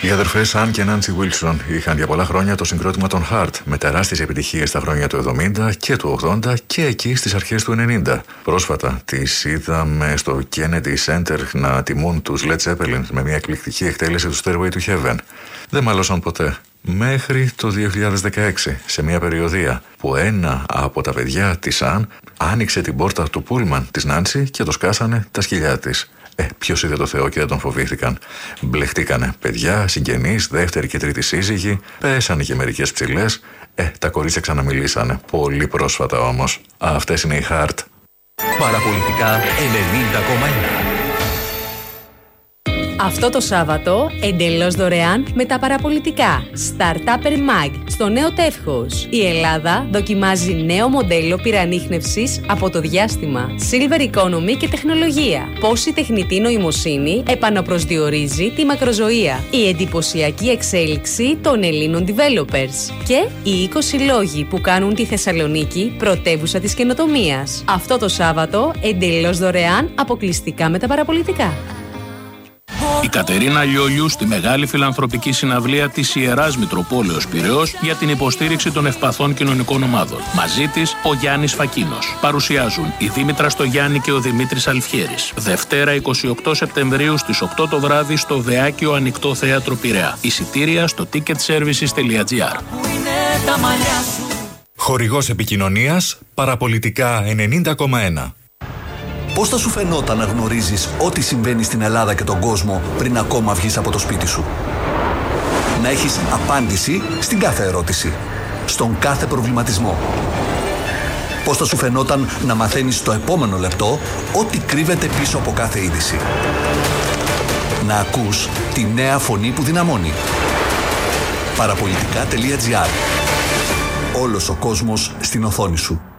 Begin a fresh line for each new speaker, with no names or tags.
Οι αδερφές Αν και Νάντσι Βίλσον είχαν για πολλά χρόνια το συγκρότημα των Heart, με τεράστιες επιτυχίες στα χρόνια του 70 και του 80 και εκεί στις αρχές του 90. Πρόσφατα τις είδαμε στο Kennedy Center να τιμούν τους Led Zeppelin με μια εκπληκτική εκτέλεση του Stairway to Heaven. Δεν μάλωσαν ποτέ. Μέχρι το 2016, σε μια περιοδεία που ένα από τα παιδιά της Αν άνοιξε την πόρτα του πούλμαν της Νάντσι και το σκάσανε τα σκυλιά της. Ποιος είδε το Θεό και δεν τον φοβήθηκαν. Μπλεχτήκανε παιδιά, συγγενείς, δεύτερη και τρίτη σύζυγοι, πέσανε και μερικές ψηλές. Τα κορίτσια ξαναμιλήσανε. Πολύ πρόσφατα όμως. Αυτές είναι οι Heart.
Παραπολιτικά 90,1.
Αυτό το Σάββατο, εντελώς δωρεάν με τα παραπολιτικά. Startupper Mag, στο νέο τεύχος. Η Ελλάδα δοκιμάζει νέο μοντέλο πυρανίχνευσης από το διάστημα. Silver Economy και τεχνολογία. Πώς η τεχνητή νοημοσύνη επαναπροσδιορίζει τη μακροζωία. Η εντυπωσιακή εξέλιξη των Ελλήνων developers. Και οι 20 λόγοι που κάνουν τη Θεσσαλονίκη πρωτεύουσα της καινοτομίας. Αυτό το Σάββατο, εντελώς δωρεάν, αποκλειστικά με τα παραπολιτικά.
Η Κατερίνα Λιόλιου στη μεγάλη φιλανθρωπική συναυλία της Ιεράς Μητροπόλεως Πειραιώς για την υποστήριξη των ευπαθών κοινωνικών ομάδων. Μαζί της ο Γιάννης Φακίνος. Παρουσιάζουν η Δήμητρα Στογιάννη και ο Δημήτρης Αλφιέρης. Δευτέρα 28 Σεπτεμβρίου στις 8 το βράδυ στο Δεάκιο Ανοιχτό Θέατρο Πειραιά. Εισιτήρια στο ticketservices.gr.
Χορηγός επικοινωνίας Παραπολιτικά 90,1.
Πώς θα σου φαινόταν να γνωρίζεις ό,τι συμβαίνει στην Ελλάδα και τον κόσμο πριν ακόμα βγεις από το σπίτι σου? Να έχεις απάντηση στην κάθε ερώτηση, στον κάθε προβληματισμό. Πώς θα σου φαινόταν να μαθαίνεις το επόμενο λεπτό ό,τι κρύβεται πίσω από κάθε είδηση? Να ακούς τη νέα φωνή που δυναμώνει. Παραπολιτικά.gr. Όλος ο κόσμος στην οθόνη σου.